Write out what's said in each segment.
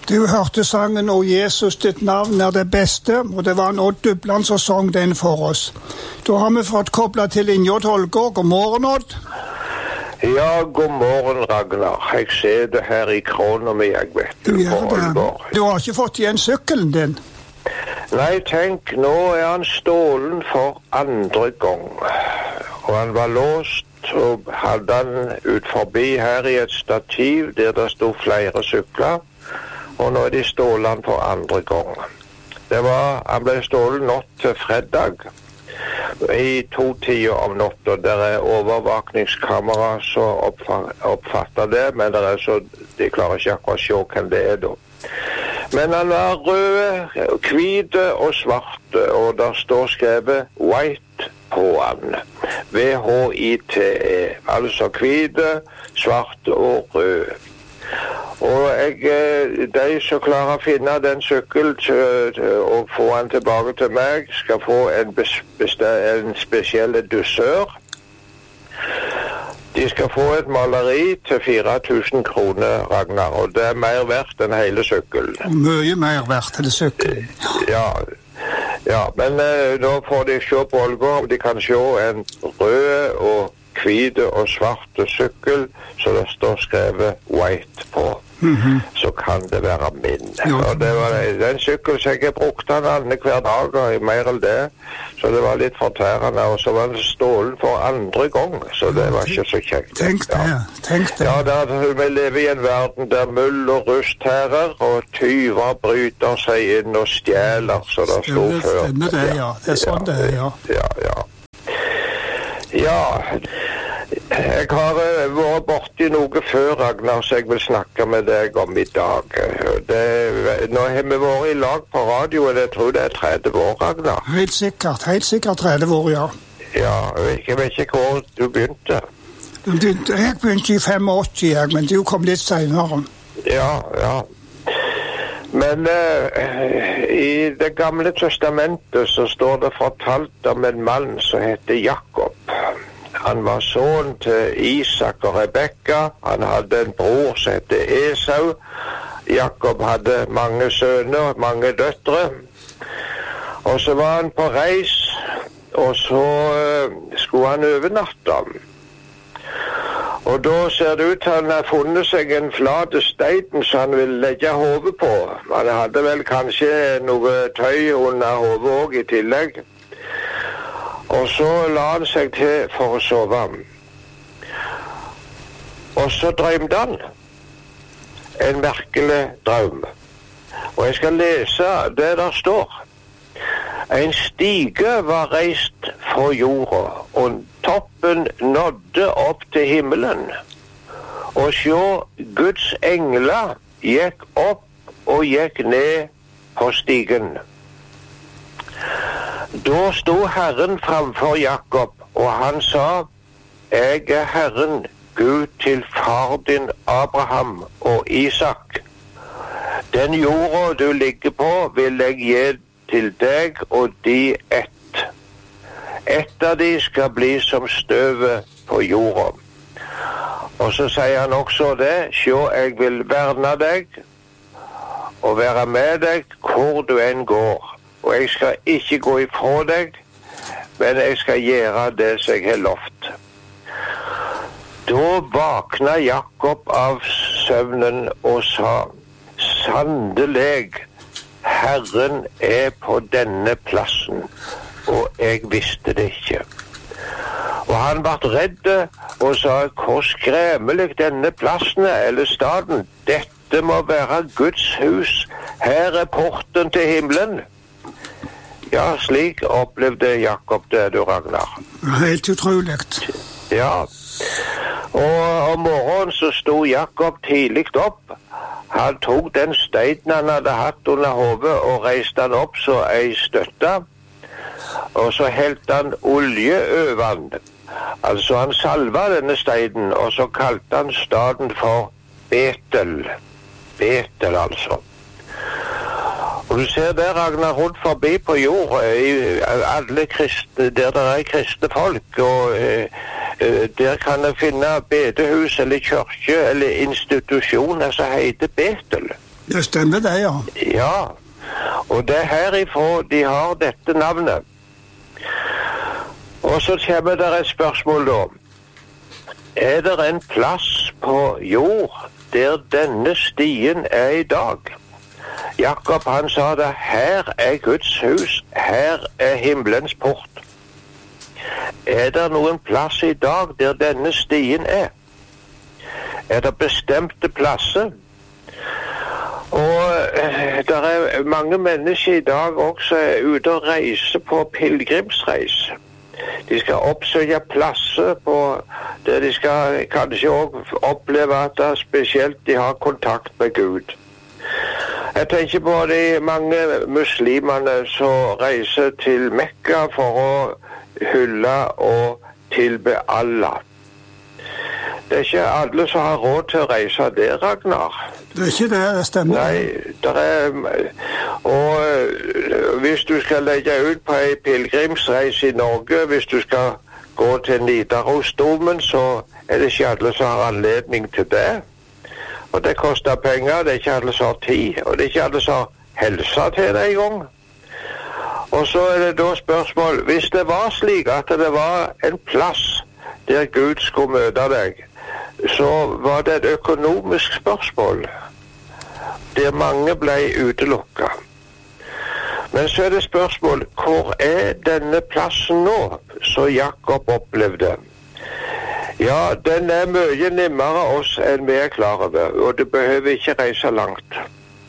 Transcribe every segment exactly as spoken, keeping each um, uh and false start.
Du hørte sangen «Og Jesus, ditt navn er det beste», og det var en Odd Dubland som sang den for oss. Da har vi fått koblet til linje og Holger. God morgen, Odd. Ja, god morgen, Ragnar. Jeg ser det her i krona mi, jeg vet. Du gjør det. Du har ikke fått igjen sykkelen din? Nei, tenk, nå er han stålen for andre gang. Og han var låst, og hadde han ut forbi her i et stativ der det stod flere sykler. Og nå er de stålen for andre gang. Det var, han ble stålen natt til fredag i to tider om natt, og der er overvakningskamera som oppfatter det, men det er så, de klarer ikke akkurat å se hvem det er da. Men han var rød, hvite og svarte, og der står skrevet white på han. V H I T E, altså hvite, svarte og rød. Og jeg, de som klarer å finne den sykkel og få den tilbake til meg, skal få en, en spesiell dusør. De skal få et maleri til fire tusen kroner, Ragnar, og det er mer verdt enn hele sykkelen. Mye mer verdt enn sykkelen. Ja, ja, men uh, da får de se på Ålgård, om de kan se en rød og hvite og svarte sykkel, så det står skrevet white på. Mm-hmm. Så kan det være min. Jo. Og det var den sykkel som jeg brukte den alle hver dag, og mer enn det. Så det var litt fortærende, og så var den stålen for andre gang, så det var ikke så kjekt. Tenk det, ja. Tenk det. Ja, der, vi lever i en verden der mull og rust herrer, og tyver bryter seg inn og stjeler, så det stod før. Stemmer det, ja. Det er sånn ja, det er, ja. Ja, ja. Ja, jeg har uh, vært borti noe før, Ragnar, så jeg vil snakke med deg om i dag. Det, nå har vi vært i lag på radio, og jeg tror det er tretti år, Ragnar. Helt sikkert, helt sikkert tretti år, ja. Ja, jeg vet ikke hvor du begynte. Du begynte jeg begynte i åttifem, jeg, men du kom litt senere. Ja, ja. Men uh, i det gamle testamentet så står det fortalt om en mann som heter Jakob. Han var sønn til Isak og Rebekka. Han hadde en bror som heter Esau. Jakob hadde mange sønner, mange døtre. Og så var han på reis, og så uh, skulle han overnatte. Og da ser det ut til han har funnet seg en flate stein som han vil legge hodet på. Han hadde vel kanskje noe tøy under hodet også i tillegg. Og så la han seg til for å sove. Og så drømte han en merkelig drøm. Og jeg skal lese det der står. En stige var reist fra jorda, og toppen nådde opp til himmelen. Og sjå, Guds engler gikk opp og gikk ned på stigen. Da sto Herren framfor Jakob, og han sa, jeg er Herren, Gud til far din Abraham og Isak. Den jorda du ligger på vil jeg gi til deg og de ett. Ett av de skal bli som støvet på jorda. Og så sier han også det, sjå, jeg vil verne deg og være med deg hvor du enn går. Og jeg skal ikke gå ifra deg, men jeg skal gjøre det som jeg har lovt. Da vakna Jakob av søvnen og sa, sannelig, Herren er på denne plassen, og jeg visste det ikke. Og han ble redd og sa, hvor skremmelig denne plassen er, eller staden. Dette må være Guds hus. Her er porten til himmelen. Ja, slik opplevde Jakob det, du, Ragnar. Helt utrolig. Ja. Og om morgenen så sto Jakob tidlig opp. Han tok den steinen han hadde hatt under hodet og reiste han opp så ei støtte. Og så helte han olje over han. Altså han salva denne steinen, og så kalte han staden for Betel. Betel, altså. Og du ser der, Ragnar, rundt forbi på jord, i alle kristne, der det er kristne folk, og eh, der kan jeg finne bedehus eller kirke eller institusjoner som heter Betel. Det stemmer det, ja. Ja, og det er herifra de har dette navnet. Og så kommer det et spørsmål da. Er det en plass på jord der denne stien er i dag? Jakob han sa det, her er Guds hus, her er himmelens port. Er det noen plass i dag der denne stien er? Er det bestemte plasser? Og eh, det er mange mennesker i dag også ute og reiser på pilgrimsreis. De skal oppsøke plasser på der de skal kanskje også oppleve at det spesielt de har kontakt med Gud. Jeg tenker på de mange muslimene som reiser til Mekka for å hylle og tilbe Allah. Det er ikke alle som har råd til å reise der, Ragnar. Det er ikke det, det stemmer. Nei, det er... Og hvis du skal legge ut på en pilgrimsreise i Norge, hvis du skal gå til Nidarosdomen, så er det ikke alle som har anledning til det. Og det koster penger, det er ikke alle som har tid, og det er ikke alle som har helse til det en gang. Og så er det da spørsmål, hvis det var slik at det var en plass der Gud skulle møte deg, så var det et økonomisk spørsmål, der mange ble utelukket. Men så er det spørsmål, hvor er denne plassen nå, som Jakob opplevde? Ja, den er mye nærmere oss enn vi er klar over, og du behøver ikke reise langt.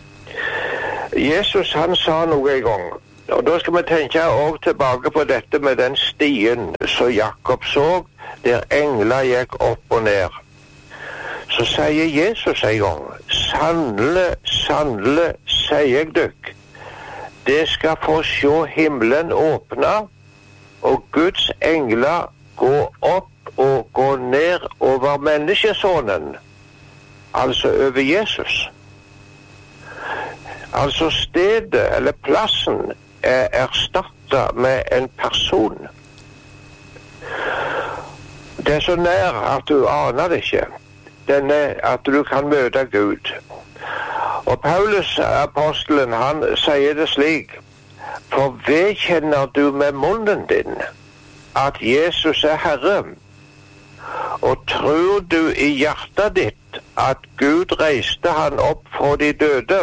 Jesus han sa noe en gang, og da skal vi tenke også tilbake på dette med den stien som Jakob så, der engler gikk opp og ned. Så sier Jesus en gang, sannelig, sannelig, sier jeg dykk, det skal få se himmelen åpne, og Guds engler gå opp og gå ned over menneskesonen, altså over Jesus. Altså stedet, eller plassen, er erstattet med en person. Det er så nær at du aner det ikke. Den er at du kan møte Gud. Og Paulus, apostelen, han sier det slik, for vedkjenner du med munnen din at Jesus er Herre, og tror du i hjertet ditt at Gud reiste han opp fra de døde,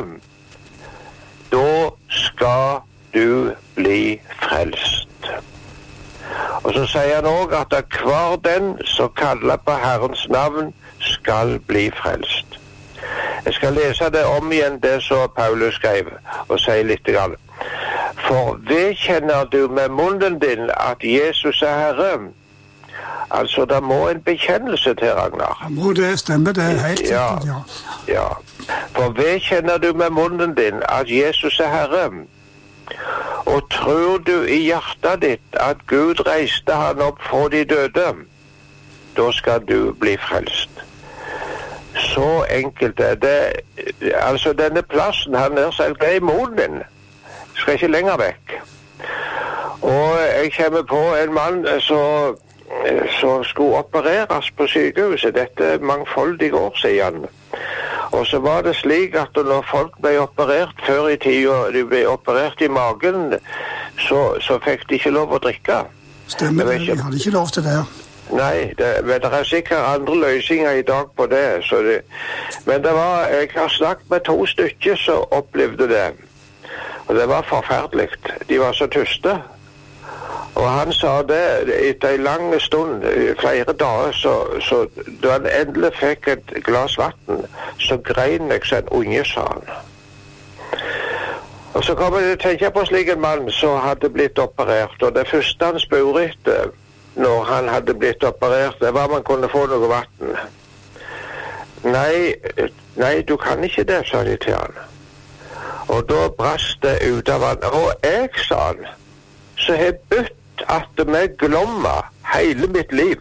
da skal du bli frelst. Og så sier han også at hver den som kaller på Herrens navn skal bli frelst. Jeg skal lese det om igjen, det som Paulus skrev, og si litt grann. For vedkjenner du med munnen din at Jesus er Herre? Altså, det må en bekjennelse til, Ragnar. Det må det stemme, det er helt ja, sikkert, ja. Ja. For vedkjenner du med munnen din at Jesus er Herre? Og tror du i hjertet ditt at Gud reiste han opp fra de døde? Da skal du bli frelst. Så enkelt er det. Altså, denne plassen, han er selv i munnen. Skal ikke lenger vekk. Og jeg kommer på en mann som, som skulle opereres på sykehuset. Dette er mangfoldige år siden. Og så var det slik at når folk ble operert før i tida, de ble operert i magen, så, så fikk de ikke lov å drikke. Stemmer det, de hadde ikke lov til det. Nei, det, men det er sikkert andre løsninger i dag på det. Så det men det var, jeg har snakket med to stykker som opplevde det. Og det var forferdelig. De var så tyste. Og han sa det, etter en lang stund, flere dager, så, så da han endelig fikk et glass vatten, så grein jeg som en unge, sa han. Og så kom jeg til å tenke på slik en mann som hadde blitt operert, og det første han spurte etter, når han hadde blitt operert, det var man kunne få noe vatten. Nei, nei, du kan ikke det, sa de til han. Og da brast det ut av han. Og jeg, sa han, så har jeg bytt at vi glommer hele mitt liv.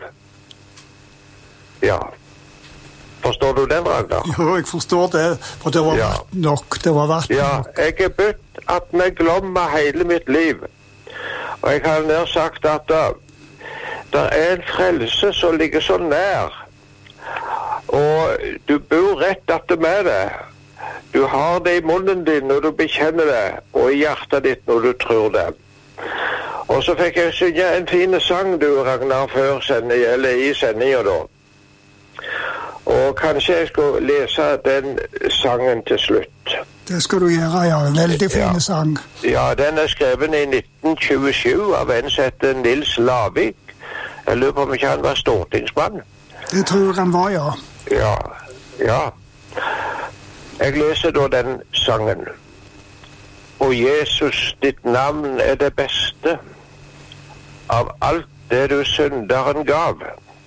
Ja. Forstår du den, Ragnar? Jo, jeg forstår det, for det var ja. nok, det var vært ja, nok. Jeg har bytt at vi glommer hele mitt liv. Og jeg har nær sagt at da, det er en frelse som ligger så nær, og du bor rett etter med det, Du har det i munnen din når du bekjenner det, og i hjertet ditt når du tror det. Og så fikk jeg synge en fin sang, du, Ragnar, før sending, eller i sendingen da. Og kanskje jeg skal lese den sangen til slutt. Det skal du gjøre, ja. En veldig fin ja. sang. Ja, den er skrevet i nitten tjuesju av en som heter Nils Lavik. Jeg lurer på om ikke han var stortingsmann. Det tror jeg han var, ja. Ja, ja. Jeg leser da den sangen. Og Jesus, ditt navn er det beste av alt det du synderen gav.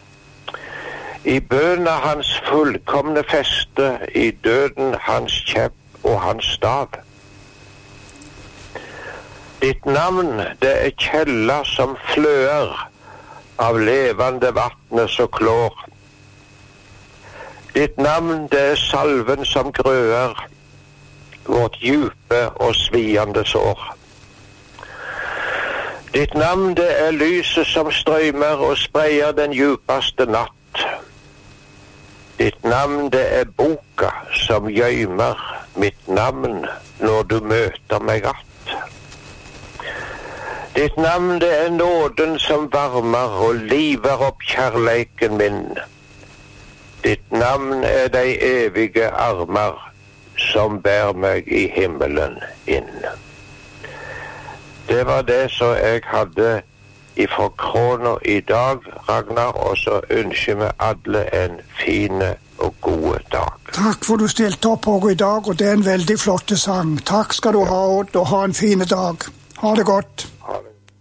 I bønene hans fullkomne feste, i døden hans kjepp og hans stav. Ditt navn, det er kjella som fløer av levende vattnet så klår. Ditt navn, det er salven som grøer vårt djupe og sviende sår. Ditt navn, det er lyset som strømmer og spreier den djupeste natt. Ditt navn, det er boka som gjøymer mitt navn når du møter meg att. Ditt navn, det er nåden som varmer og liver opp kjærleiken min. Ditt navn er de evige armer som bær meg i himmelen inn. Det var det som jeg hadde ifra krona i dag, Ragnar, og så ønsker vi alle en fin og god dag. Takk for du stilte opp også i dag, og det er en veldig flott sang. Takk skal du ha, Odd, og ha en fin dag. Ha det godt.